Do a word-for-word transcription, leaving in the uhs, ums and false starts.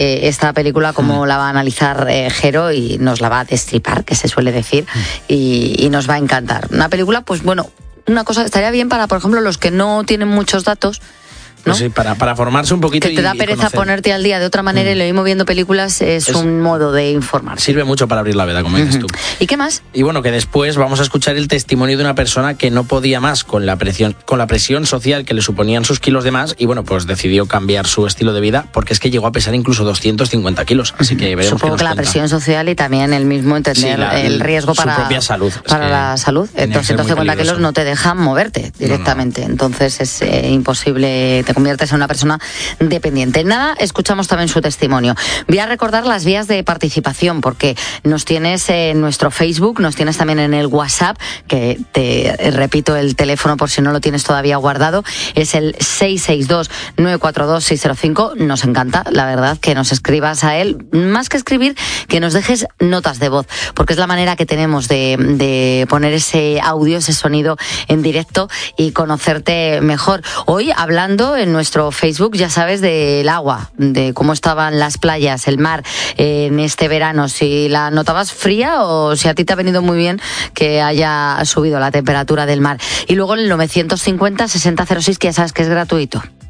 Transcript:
eh, esta película cómo mm. la va a analizar eh, Jero y nos la va a destripar, que se suele decir, mm. y, y nos va a encantar. Una película, pues bueno, una cosa estaría bien para, por ejemplo, los que no tienen muchos datos, ¿no? Pues sí, para, para formarse un poquito. Que te da y, pereza y conocer. Ponerte al día de otra manera, mm. y lo mismo viendo películas es, es un modo de informarse. Sirve mucho para abrir la veda, como dices uh-huh. tú. ¿Y qué más? Y bueno, que después vamos a escuchar el testimonio de una persona que no podía más con la presión, con la presión social que le suponían sus kilos de más, y bueno, pues decidió cambiar su estilo de vida, porque es que llegó a pesar incluso doscientos cincuenta kilos. Así que veremos. Supongo que la cuenta. presión social y también el mismo entender sí, la, el riesgo para, su propia salud. para la salud. doscientos cincuenta kilos no te dejan moverte directamente. No, no. Entonces es eh, imposible, te conviertes en una persona dependiente. Nada, escuchamos también su testimonio. Voy a recordar las vías de participación, porque nos tienes en nuestro Facebook, nos tienes también en el WhatsApp, que te repito el teléfono por si no lo tienes todavía guardado, es el seis seis dos, nueve cuatro dos, seis cero cinco. Nos encanta, la verdad, que nos escribas a él, más que escribir, que nos dejes notas de voz, porque es la manera que tenemos de, de poner ese audio, ese sonido en directo y conocerte mejor. Hoy, hablando en nuestro Facebook, ya sabes, del agua, de cómo estaban las playas, el mar eh, en este verano, si la notabas fría o si a ti te ha venido muy bien que haya subido la temperatura del mar. Y luego el novecientos cincuenta, sesenta cero seis, que ya sabes que es gratuito.